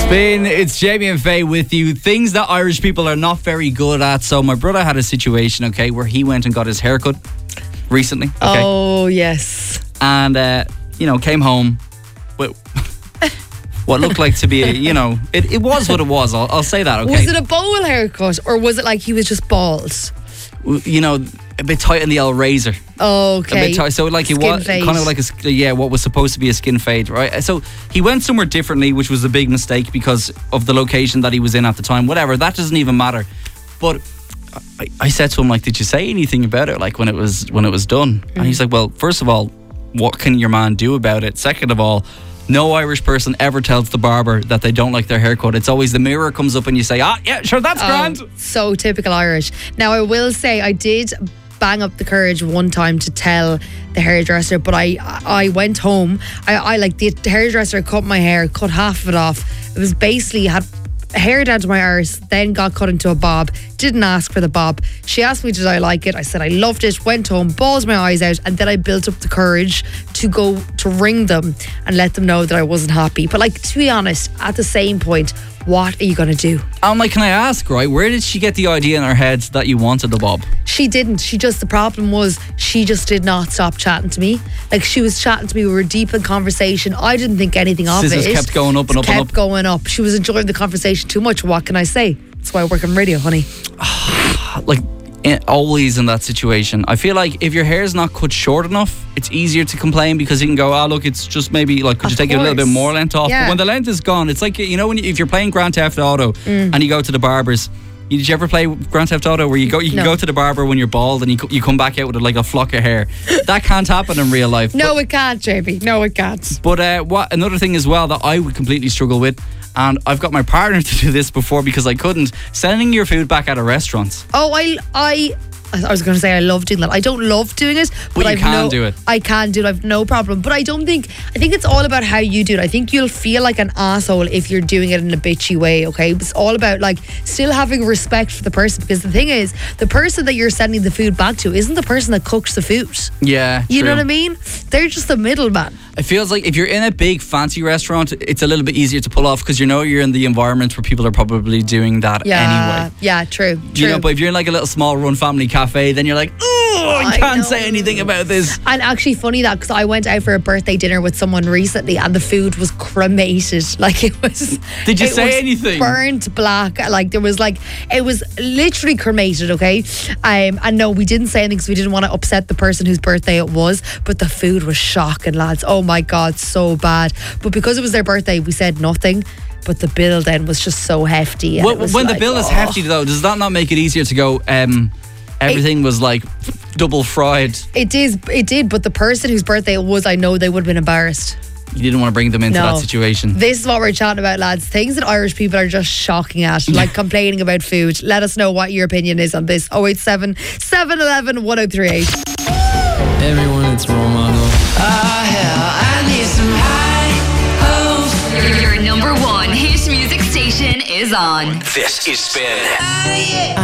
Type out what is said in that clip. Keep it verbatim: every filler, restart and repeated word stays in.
Spin, it's Jamie and Faye with you. Things that Irish people are not very good at. So my brother had a situation, okay, where he went and got his haircut recently. Okay? Oh, yes. And, uh, you know, came home with what looked like to be, a, you know, it, it was what it was. I'll, I'll say that, okay? Was it a bowl haircut or was it like he was just bald? You know, a bit tight in the old razor. Okay. A bit tight. So like it Skin was fade. kind of like a, yeah, what was supposed to be a skin fade, right? So he went somewhere differently, which was a big mistake because of the location that he was in at the time. Whatever, that doesn't even matter. But I, I said to him, like, did you say anything about it, like when it was when it was done? Mm. And he's like, well, first of all, what can your man do about it? Second of all, no Irish person ever tells the barber that they don't like their haircut. It's always the mirror comes up and you say, ah, yeah, sure, that's Oh, grand. So typical Irish. Now, I will say I did bang up the courage one time to tell the hairdresser, but I I went home. I, I like the hairdresser cut my hair, cut half of it off. It was basically had hair down to my arse, then got cut into a bob. Didn't ask for the bob. She asked me, did I like it? I said I loved it. Went home, bawled my eyes out, and then I built up the courage to go to ring them and let them know that I wasn't happy. But like, to be honest, at the same point, what are you going to do? I'm like, can I ask, right? Where did she get the idea in her head that you wanted the bob? She didn't. She just, the problem was she just did not stop chatting to me. Like, she was chatting to me. We were deep in conversation. I didn't think anything of Scissors it. kept going up and up kept and up. going up. She was enjoying the conversation too much. What can I say? That's why I work in radio, honey. Like, in, always in that situation, I feel like if your hair's not cut short enough, it's easier to complain because you can go, oh look, it's just maybe like, could Of you take it a little bit course. more length off? Yeah. But when the length is gone, it's like, you know, when you, if you're playing Grand Theft Auto Mm. and you go to the barbers. You, did you ever play Grand Theft Auto where you go? You can No. go to the barber when you're bald and you co- you come back out with like a flock of hair. That can't happen in real life. No, but, it can't, J B. No, it can't. but uh, what another thing as well that I would completely struggle with, and I've got my partner to do this before because I couldn't, sending your food back at a restaurant. Oh, I, I, I was going to say I love doing that. I don't love doing it, but, But you I've can no, do it. I can do it. I've no problem. But I don't think. I think it's all about how you do it. I think you'll feel like an asshole if you're doing it in a bitchy way. Okay, it's all about like still having respect for the person, because the thing is, the person that you're sending the food back to isn't the person that cooks the food. Yeah, You know true. what I mean? They're just the middleman. It feels like if you're in a big fancy restaurant, it's a little bit easier to pull off because you know you're in the environment where people are probably doing that Yeah, anyway. yeah, true, true. You know, but if you're in like a little small run family cafe, then you're like, oh, I I can't know. say anything about this. And actually funny that, because I went out for a birthday dinner with someone recently and the food was cremated. Like it was Did you it say was anything? burnt black. Like there was like, it was literally cremated, okay? Um, and no, we didn't say anything because we didn't want to upset the person whose birthday it was, but the food was shocking, lads. Oh my God, so bad. But because it was their birthday, we said nothing. But the bill then was just so hefty. And Well, it was when like, the bill is oh. hefty though, does that not make it easier to go, um, everything was like double fried? It is, it did, but the person whose birthday it was, I know they would have been embarrassed. You didn't want to bring them into No. that situation. This is what we're chatting about, lads. Things that Irish people are just shocking at, like complaining about food. Let us know what your opinion is on this. oh eight seven, seven one one, one oh three eight. Everyone, it's Romano. Your number one hit music station is on. This is Spin.